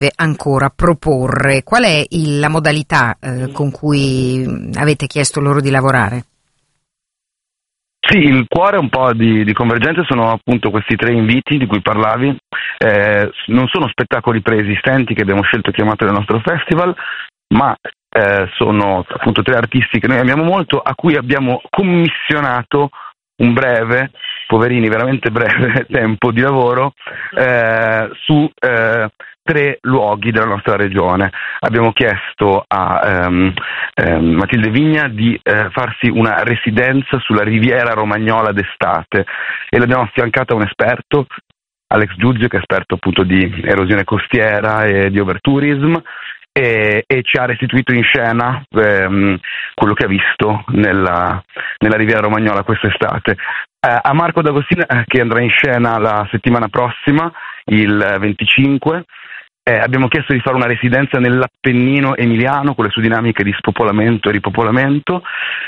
ancora proporre? Qual è la modalità con cui avete chiesto loro di lavorare? Sì, il cuore un po' di Convergenze sono appunto questi 3 inviti di cui parlavi. Non sono spettacoli preesistenti che abbiamo scelto e chiamato nel nostro festival, ma sono appunto 3 artisti che noi amiamo molto, a cui abbiamo commissionato un breve, poverini, veramente breve tempo di lavoro su 3 luoghi della nostra regione. Abbiamo chiesto a Matilde Vigna di farsi una residenza sulla Riviera Romagnola d'estate e l'abbiamo affiancata a un esperto, Alex Giuggio, che è esperto appunto di erosione costiera e di overtourism, e ci ha restituito in scena quello che ha visto nella Riviera Romagnola quest'estate. A Marco D'Agostino, che andrà in scena la settimana prossima, il 25, abbiamo chiesto di fare una residenza nell'Appennino emiliano con le sue dinamiche di spopolamento e ripopolamento,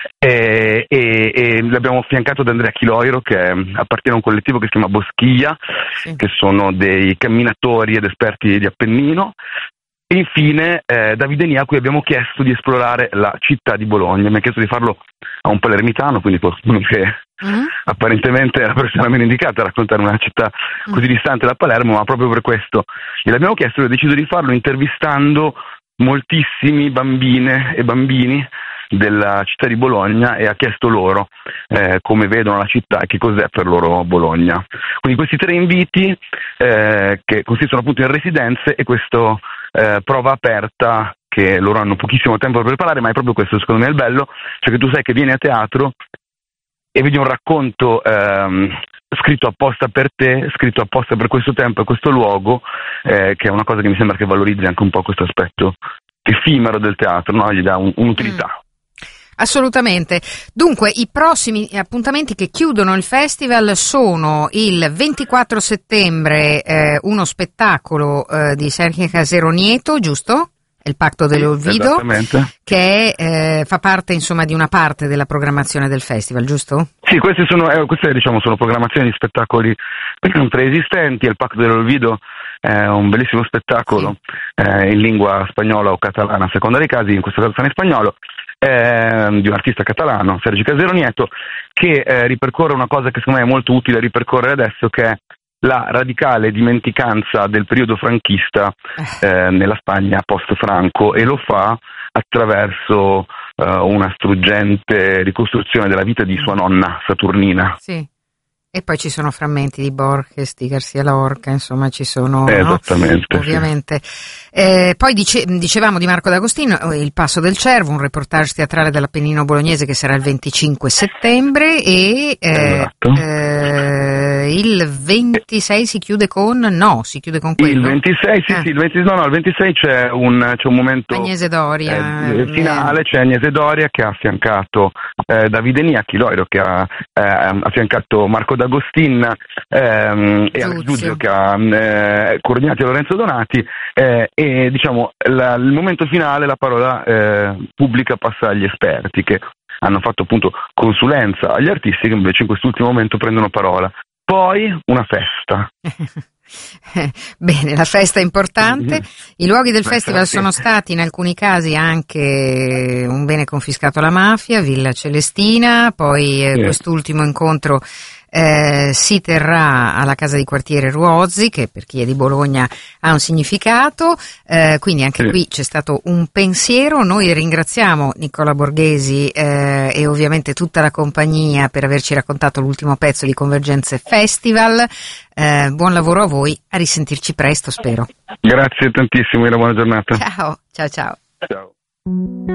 e l'abbiamo affiancato ad Andrea Chiloiro, che appartiene a un collettivo che si chiama Boschiglia, che sono dei camminatori ed esperti di Appennino. E infine Davide Nia, a cui abbiamo chiesto di esplorare la città di Bologna. Mi ha chiesto di farlo a un palermitano, quindi qualcuno che apparentemente è la persona meno indicata a raccontare una città così distante da Palermo, ma proprio per questo gliel'abbiamo chiesto e ho deciso di farlo intervistando moltissimi bambine e bambini della città di Bologna, e ha chiesto loro come vedono la città e che cos'è per loro Bologna. Quindi questi 3 inviti che consistono appunto in residenze e questo prova aperta che loro hanno pochissimo tempo per preparare, ma è proprio questo secondo me il bello, cioè che tu sai che vieni a teatro e vedi un racconto scritto apposta per te, scritto apposta per questo tempo e questo luogo, che è una cosa che mi sembra che valorizzi anche un po' questo aspetto effimero del teatro, no? Gli dà un'utilità. Assolutamente. Dunque, i prossimi appuntamenti che chiudono il festival sono il 24 settembre uno spettacolo di Sergio Casero Nieto, giusto? Il Pacto dell'Olvido, che fa parte insomma di una parte della programmazione del festival, giusto? Sì, queste sono programmazioni di spettacoli preesistenti. Il Pacto dell'Olvido è un bellissimo spettacolo in lingua spagnola o catalana, a seconda dei casi, in questo caso sta in spagnolo, di un artista catalano, Sergio Casero Nieto, che ripercorre una cosa che secondo me è molto utile ripercorrere adesso, che è la radicale dimenticanza del periodo franchista nella Spagna post-Franco, e lo fa attraverso una struggente ricostruzione della vita di sua nonna Saturnina. Sì. E poi ci sono frammenti di Borges, di García Lorca, insomma ci sono, esattamente, no? Ovviamente. Sì. Poi dicevamo di Marco D'Agostino, Il Passo del Cervo, un reportage teatrale dell'Appennino bolognese che sarà il 25 settembre e il 26 si chiude con quello? Il 26, sì, il 26 c'è un momento Agnese Doria, finale, c'è Agnese Doria che ha affiancato Davide Nia, Chiloiro che ha affiancato Marco D'Agostin e Alex Giuggio che ha coordinato Lorenzo Donati, e diciamo il momento finale la parola pubblica passa agli esperti che hanno fatto appunto consulenza agli artisti che invece in quest'ultimo momento prendono parola. Poi una festa. Bene, la festa è importante. I luoghi del festival sono stati in alcuni casi anche un bene confiscato alla mafia, Villa Celestina, poi quest'ultimo incontro si terrà alla casa di quartiere Ruozzi, che per chi è di Bologna ha un significato, quindi anche qui c'è stato un pensiero. Noi ringraziamo Nicola Borghesi e ovviamente tutta la compagnia per averci raccontato l'ultimo pezzo di Convergenze Festival. Buon lavoro a voi, a risentirci presto, spero. Grazie tantissimo e una buona giornata. Ciao. Ciao.